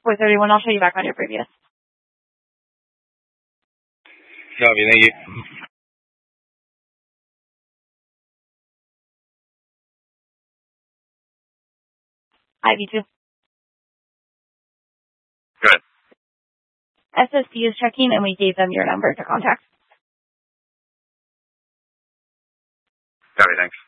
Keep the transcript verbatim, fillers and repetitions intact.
four thirty-one, I'll show you back on your previous. Copy, thank you. I V two. Good. S S D is checking, and we gave them your number to contact. Copy, thanks.